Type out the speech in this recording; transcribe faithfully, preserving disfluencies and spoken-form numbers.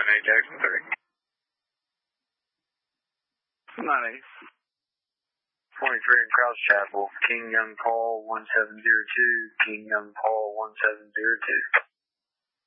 nine eight Jackson three. nine eight. twenty-three in Crouch Chapel, King Young Paul one seven zero two, King Young Paul one seven zero two.